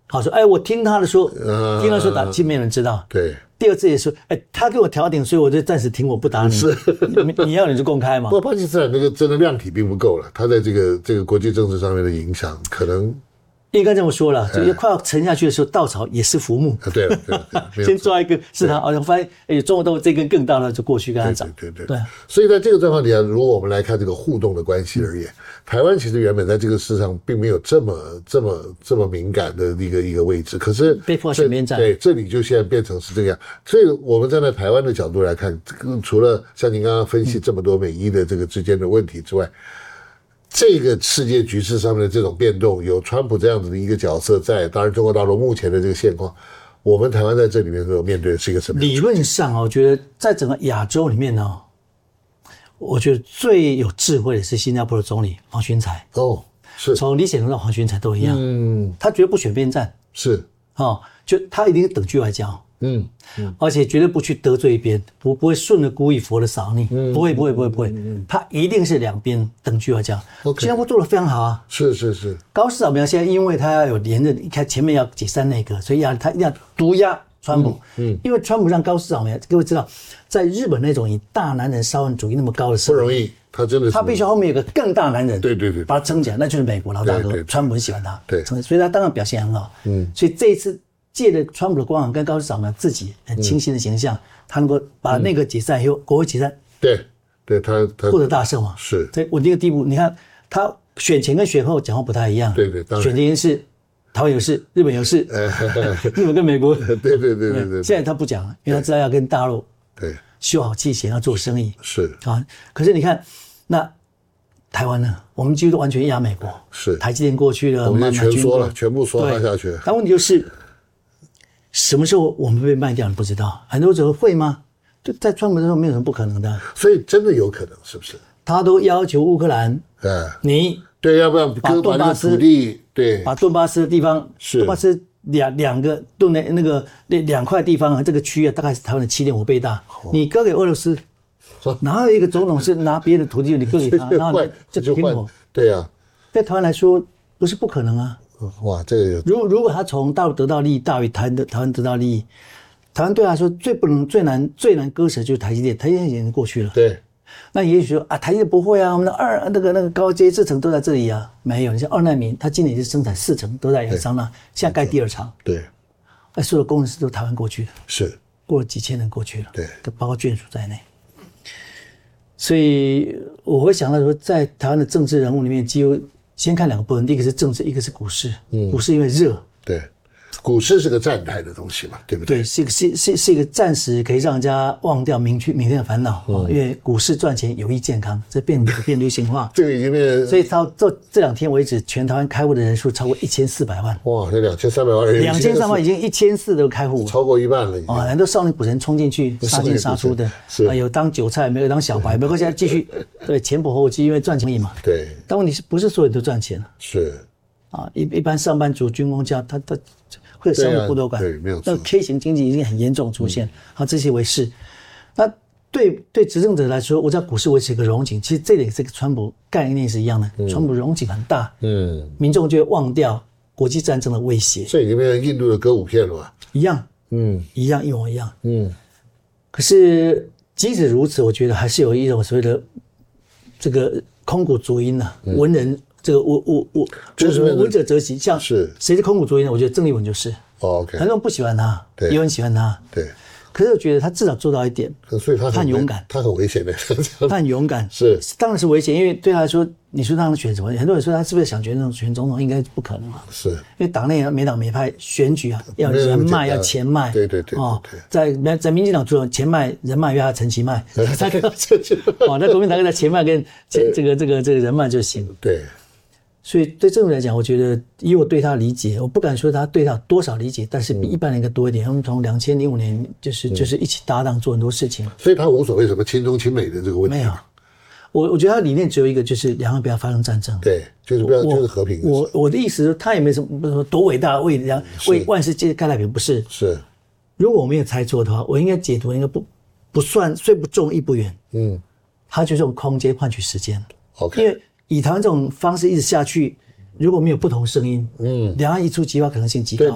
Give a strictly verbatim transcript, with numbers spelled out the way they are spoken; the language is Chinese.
好说，哎，我听他的说，嗯、听他说打，其实没有人知道。 对。 第二次也说，哎，他给我调停，所以我就暂时停，我不打你。 是， 你, 你要你就公开嘛。 不过巴基斯坦那个真的量体并不够了，他在这个这个国际政治上面的影响，可能应该这么说了，就快要沉下去的时候，稻草也是浮木。 啊，对了，对了，对先抓一根是他，哦，发现哎，中国豆这根更大了，就过去跟他涨。 对对对对。 所以在这个状况底下，如果我们来看这个互动的关系而言，台湾其实原本在这个市场并没有这么这么这么敏感的一个一个位置，可是被迫选边站， 对，这里就现在变成是这样。所以我们站在台湾的角度来看，除了像您刚刚分析这么多美伊的这个之间的问题之外，这个世界局势上面的这种变动，有川普这样子的一个角色在，当然中国大陆目前的这个现况，我们台湾在这里面所面对的是一个什么？ 理论上我觉得在整个亚洲里面呢，我觉得最有智慧的是新加坡的总理黄循财。 哦，是从李显龙到黄循财都一样，嗯，他绝对不选边站， 是哦，就他一定是等距外交。 嗯嗯， 而且绝对不去得罪一边，不不会顺着故意佛的扫逆，嗯、不会不会不会不会，嗯、他一定是两边等距外交。Okay, 新加坡做得非常好啊， 是是是。 高市早苗现在因为他要有连任，一开前面要解散内阁，所以要他要毒压川普，嗯，嗯因为川普让高市早苗，各位知道，在日本那种以大男人沙文主义那么高的时候， 不容易，他真的是， 他必须后面有个更大男人， 对对对， 把他撑起来，那就是美国老大哥，对对对川普很喜欢他， 对， 所以他当然表现很好，嗯，所以这一次。借着川普的光环跟高市早苗自己很清新的形象，嗯、他能够把那个解散以后，国会解散， 对，对他他获得大胜嘛， 是在稳定的地步。你看他选前跟选后讲话不太一样， 对对，当然选前是台湾有事，日本有事，日本跟美国， 对对对对对。 现在他不讲了，因为他知道要跟大陆对修好气弦，要做生意是啊。可是你看那台湾呢，我们几乎都完全压美国， 是台积电过去了， 我们全缩了，全部缩发下去。 但问题就是。什么时候我们被卖掉？你不知道，很多时候会吗？就在川普的时候，没有什么不可能的。 所以真的有可能，是不是？ 他都要求乌克兰， 嗯， 你对，要不要把顿巴斯土地，对， 把顿巴斯的地方， 是顿巴斯两两个顿的那个那两块地方啊，这个区域啊，大概是台湾的七点五倍大。哦、你割给俄罗斯，哪有一个总统是拿别的土地你割给他，然后就停火？ 对呀、啊， 在台湾来说不是不可能啊。 哇，这个如如果他从大陆得到利益大于台湾的台湾得到利益，台湾对他来说最不能最难最难割舍就是台积电，台积电已经过去了。 对， 那也许说啊，台积电不会啊，我们的二那个那个高阶制程都在这里啊，没有。你像二奈米，它今年就生产四成都在亚利桑那，现在盖第二厂。 对， 那所有的工程师都台湾过去的， 是过了几千人过去了， 对， 包括眷属在内。所以我会想到说，在台湾的政治人物里面，几乎。先看两个部分，第一个是政治，一个是股市。嗯，股市因为热， 对，股市是个站台的东西嘛，对不对？ 对，是一个是是是一个暂时可以让人家忘掉明天明天的烦恼、嗯哦、因为股市赚钱有益健康，这变变流行化。 这个已经变， 所以到这这两天为止，全台湾开户的人数超过一千四百万。 哇，这两千三百万人， 两千三百万已经一千四都开户， 超过一半了已经。 哦，很多少年股神冲进去杀进杀出的， 是、 啊、有当韭菜，没有当小白，没关系，继续对前仆后继，因为赚钱嘛。 对， 但问题是不是所有人都赚钱？ 是。 啊，一一般上班族、军工家，他他会有商业剥夺感， 对、啊，对，没有错。 那 K 型经济已经很严重出现，好、嗯，这些为是。那对对执政者来说，我知道股市维持一个荣景，其实这里这个川普概念是一样的，嗯、川普荣景很大，嗯，民众就会忘掉国际战争的威胁。 这已经变成印度的歌舞片了吧？ 一样， 嗯， 一样一模一样， 嗯。 可是即使如此，我觉得还是有一种所谓的这个空谷足音啊，嗯、文人。这个我我我就是闻者则喜，像是谁是空谷足音呢？我觉得郑丽文就是， 哦 OK， 很多人不喜欢他，也有人喜欢他， 对。 可是我觉得他至少做到一点， 所以他很勇敢， 他很危险的， 他很勇敢， 是当然是危险，因为对他来说，你说他能选什么？很多人说他是不是想选那种选总统，应该不可能啊， 是因为党内每党每派选举啊，要人脉，要钱脉， 对对对， 哦，在在民进党做钱脉、人脉，要他陈其迈，才可以，哦，那国民党在钱脉跟这个这个这个人脉就行， 对。 所以对这种来讲，我觉得以我对他理解，我不敢说他对他多少理解，但是比一般人应该多一点。他们从两千零五年就是就是一起搭档做很多事情， 所以他无所谓什么亲中亲美的这个问题。 没有，我我觉得他理念只有一个，就是两岸不要发生战争。 对，就是不要就是和平。 我我的意思是，他也没什么不是说多伟大，为两为万世界盖太平，不是。 是， 如果我没有猜错的话，我应该解读应该不不算虽不重亦不远。嗯，他就是用空间换取时间。 OK， 因为以台湾这种方式一直下去。如果没有不同声音，嗯，两岸一触即发可能性极高。